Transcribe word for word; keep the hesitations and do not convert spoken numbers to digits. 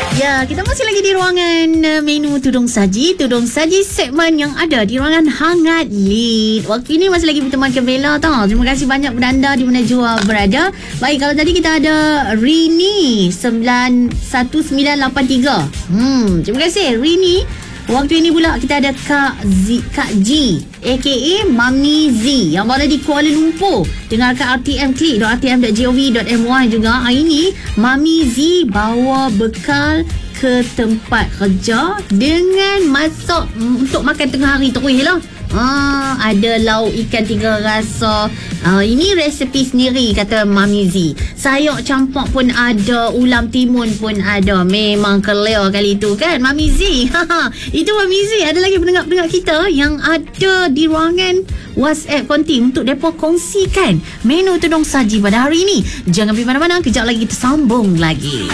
Ya, kita masih lagi di ruangan uh, menu Tudung Saji. Tudung Saji segmen yang ada di ruangan Hangat Lead. Waktu ini masih lagi bertemankan Bella tau. Terima kasih banyak kepada anda di mana jua berada. Baik, kalau tadi kita ada Rini sembilan satu sembilan lapan tiga. Hmm, terima kasih Rini. Waktu ini pula kita ada Kak Z, Kak G A K A Mami Z yang berada di Kuala Lumpur. Dengarkan R T M Klik dot r t m dot gov dot m y juga. Hari ini Mami Z bawa bekal ke tempat kerja dengan masak untuk makan tengah hari terus lah. Ah, ada lauk ikan tiga rasa. Ah, ini resepi sendiri kata Mami Z. Sayur campak pun ada, ulam timun pun ada. Memang clear kali tu kan Mami Z. Itu Mami Z. Ada lagi pendengar-pendengar kita yang ada di ruangan WhatsApp konti untuk mereka kongsikan menu Tudung Saji pada hari ini. Jangan pergi mana-mana, kejap lagi kita sambung lagi.